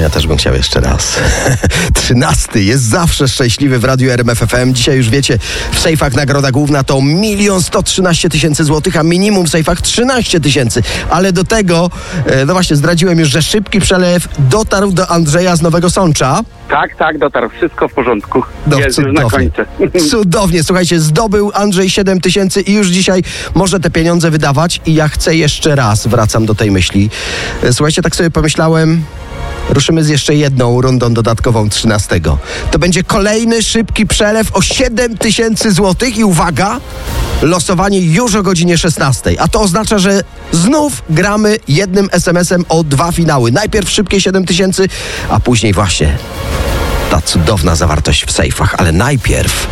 ja też bym chciał jeszcze raz. 13 jest zawsze szczęśliwy w Radiu RMF FM. Dzisiaj już wiecie, w sejfach nagroda główna to 1 113 000 złotych, a minimum w sejfach 13 000. Ale do tego, no właśnie zdradziłem już, że szybki przelew dotarł do Andrzeja z Nowego Sącza. Tak, dotarł. Wszystko w porządku. No, jest już na końcu. Cudownie. Słuchajcie, zdobył Andrzej 7 000 i już dzisiaj może te pieniądze wydawać. I ja chcę jeszcze raz, wracam do tej myśli. Słuchajcie, tak sobie pomyślałem, ruszymy z jeszcze jedną rundą dodatkową 13. To będzie kolejny szybki przelew o 7 000 złotych i uwaga, losowanie już o godzinie 16. A to oznacza, że znów gramy jednym SMS-em o 2 finały. Najpierw szybkie 7 000, a później właśnie ta cudowna zawartość w sejfach. Ale najpierw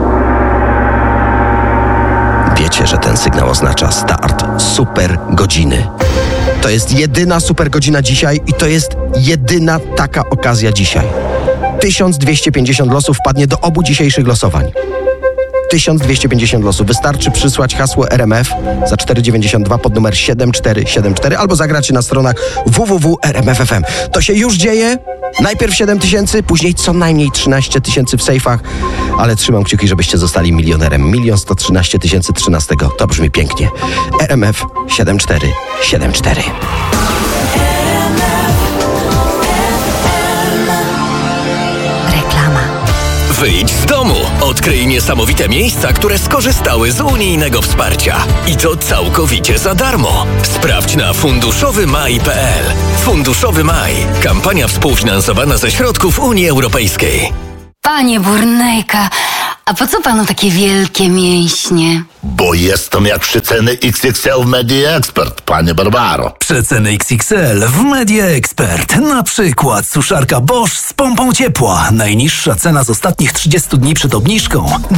wiecie, że ten sygnał oznacza start super godziny. To jest jedyna super godzina dzisiaj i to jest jedyna taka okazja dzisiaj. 1250 losów wpadnie do obu dzisiejszych losowań. 1250 losów. Wystarczy przysłać hasło RMF za 4,92 pod numer 7474 albo zagrać na stronach www.rmf.fm. To się już dzieje. Najpierw 7 000, później co najmniej 13 000 w sejfach, ale trzymam kciuki, żebyście zostali milionerem. 1 113 013. To brzmi pięknie. RMF 7474. Wyjdź z domu. Odkryj niesamowite miejsca, które skorzystały z unijnego wsparcia. I to całkowicie za darmo. Sprawdź na funduszowymaj.pl. Funduszowy Maj. Kampania współfinansowana ze środków Unii Europejskiej. Panie Burnejka, a po co panu takie wielkie mięśnie? Bo jestem jak przeceny XXL w Media Expert, panie Barbaro. Przeceny XXL w Media Expert. Na przykład suszarka Bosch z pompą ciepła. Najniższa cena z ostatnich 30 dni przed obniżką